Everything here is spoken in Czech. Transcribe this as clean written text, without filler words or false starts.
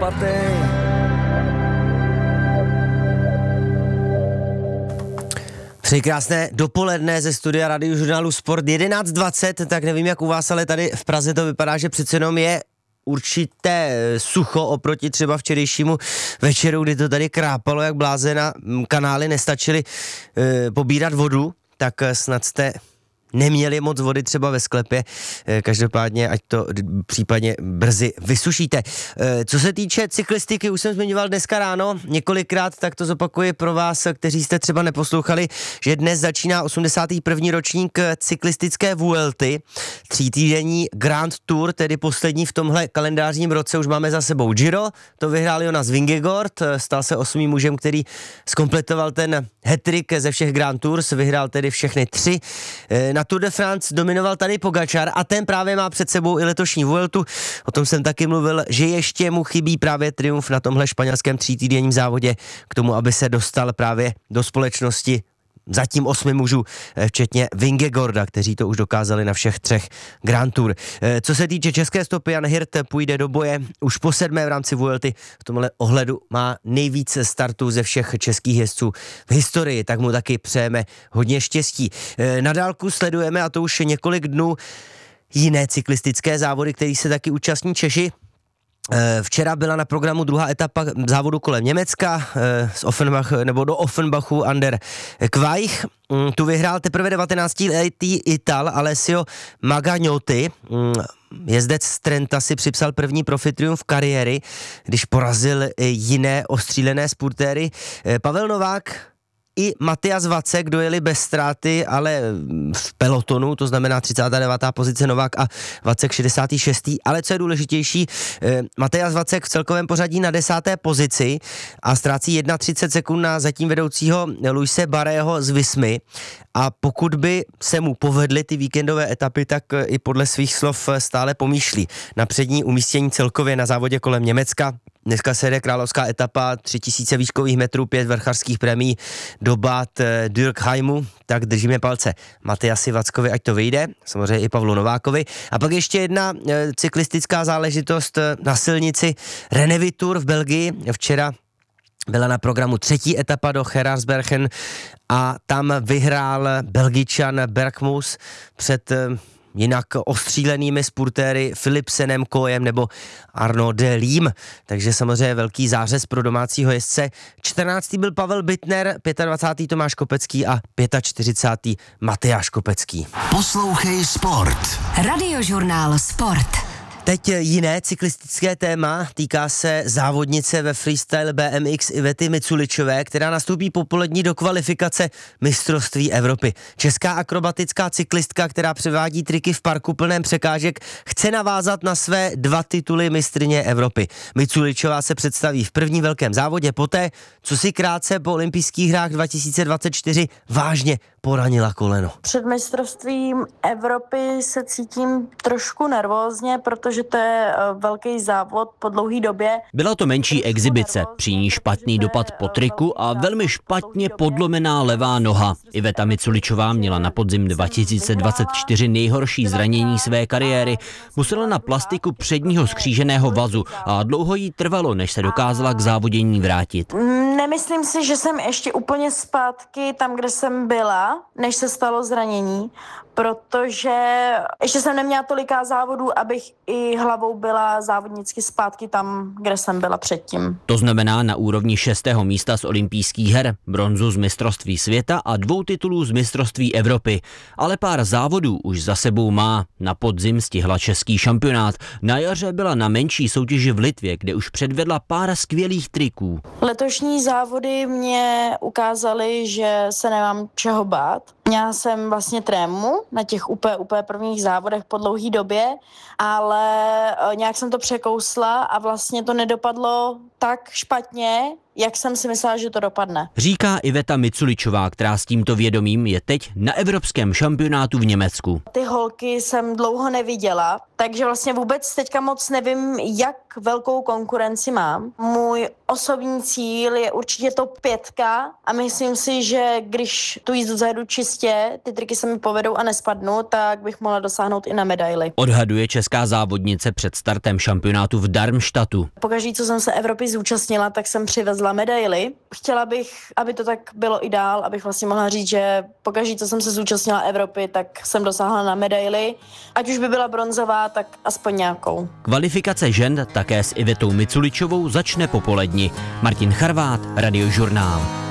Batej. Přeji krásné dopoledne ze studia Radiožurnálu Sport 11:20, tak nevím jak u vás, ale tady v Praze to vypadá, že přece jenom je určité sucho oproti třeba včerejšímu večeru, kdy to tady krápalo jak blázen a kanály nestačily pobírat vodu, tak snad jste neměli moc vody třeba ve sklepě, každopádně ať to případně brzy vysušíte. Co se týče cyklistiky, už jsem zmiňoval dneska ráno několikrát, tak to zopakuji pro vás, kteří jste třeba neposlouchali, že dnes začíná 81. ročník cyklistické Vuelty, 3týdenní Grand Tour, tedy poslední v tomhle kalendářním roce. Už máme za sebou Giro, to vyhrál Jonas Vingegaard, stal se 8. mužem, který zkompletoval ten hat-trick ze všech Grand Tours, vyhrál tedy všechny 3. Na Tour de France dominoval Tadej Pogačar a ten právě má před sebou i letošní Vueltu. O tom jsem taky mluvil, že ještě mu chybí právě triumf na tomhle španělském 3týdenním závodě k tomu, aby se dostal právě do společnosti zatím 8 mužů, včetně Vingegaarda, kteří to už dokázali na všech 3 Grand Tour. Co se týče české stopy, Jan Hirt půjde do boje už po 7. v rámci Vuelty. V tomhle ohledu má nejvíce startů ze všech českých jezdců v historii, tak mu taky přejeme hodně štěstí. Na dálku sledujeme, a to už několik dnů, jiné cyklistické závody, který se taky účastní Češi. Včera byla na programu druhá etapa závodu kolem Německa z Offenbach, nebo do Offenbachu under Quaich. Tu vyhrál teprve 19letý Ital Alessio Magagnotti. Jezdec z Trenta si připsal první profitriumf kariéry, když porazil jiné ostřílené spurtéry. Pavel Novák i Matias Vacek dojeli bez ztráty, ale v pelotonu, to znamená 39. pozice Novák a Vacek 66. Ale co je důležitější, Matias Vacek v celkovém pořadí na 10. pozici a ztrácí 31 sekund na zatím vedoucího Luise Barrého z Vismy. A pokud by se mu povedly ty víkendové etapy, tak i podle svých slov stále pomýšlí na přední umístění celkově na závodě kolem Německa. Dneska se jde královská etapa, 3000 výškových metrů, 5 vrchařských prémií do Bad Dürkheimu, tak držíme palce Matiasi Vackovi, ať to vyjde, samozřejmě i Pavlu Novákovi. A pak ještě jedna cyklistická záležitost na silnici Renevy Tour v Belgii. Včera byla na programu 3. etapa do Geraardsbergen a tam vyhrál Belgičan Bergmus před jinak ostřílenými spurtéry Philipsenem, Kojem nebo Arnaud Delím. Takže samozřejmě velký zářez pro domácího jezdce. 14. byl Pavel Bittner, 25. Tomáš Kopecký a 45. Matyáš Kopecký. Poslouchej Sport. Radiožurnál Sport. Teď jiné cyklistické téma, týká se závodnice ve freestyle BMX Ivety Miculičové, která nastoupí popolední do kvalifikace mistrovství Evropy. Česká akrobatická cyklistka, která převádí triky v parku plném překážek, chce navázat na své 2 tituly mistryně Evropy. Miculičová se představí v prvním velkém závodě poté, co si krátce po olympijských hrách 2024 vážně poranila koleno. Před mistrovstvím Evropy se cítím trošku nervózně, protože to je velký závod po dlouhé době. Byla to menší exibice, při ní špatný dopad po triku a velmi špatně podlomená levá noha. Iveta Miculičová měla na podzim 2024 nejhorší zranění své kariéry. Musela na plastiku předního skříženého vazu a dlouho jí trvalo, než se dokázala k závodění vrátit. Nemyslím si, že jsem ještě úplně zpátky tam, kde jsem byla, než se stalo zranění, protože ještě jsem neměla toliká závodů, abych i hlavou byla závodnicky zpátky tam, kde jsem byla předtím. To znamená na úrovni 6. místa z olympijských her, bronzu z mistrovství světa a 2 titulů z mistrovství Evropy. Ale pár závodů už za sebou má. Na podzim stihla český šampionát. Na jaře byla na menší soutěži v Litvě, kde už předvedla pár skvělých triků. Letošní závody mě ukázaly, že se nemám čeho bát. Měla jsem vlastně trému na těch úplně prvních závodech po dlouhé době, ale nějak jsem to překousla a vlastně to nedopadlo tak špatně, jak jsem si myslela, že to dopadne. Říká Iveta Miculičová, která s tímto vědomím je teď na evropském šampionátu v Německu. Ty holky jsem dlouho neviděla, takže vlastně vůbec teďka moc nevím, jak velkou konkurenci mám. Můj osobní cíl je určitě top 5 a myslím si, že když tu jízdu zajedu čistě, ty triky se mi povedou a nespadnu, tak bych mohla dosáhnout i na medaili. Odhaduje česká závodnice před startem šampionátu v Darmstadtu. Pokaždé, co jsem se Evropy zúčastnila, tak jsem přivezla medaili. Chtěla bych, aby to tak bylo i dál, abych vlastně mohla říct, že pokaždé, co jsem se zúčastnila Evropy, tak jsem dosáhla na medaili. Ať už by byla bronzová, tak aspoň nějakou. Kvalifikace žen také s Ivetou Miculičovou začne popoledni. Martin Charvát, Radiožurnál.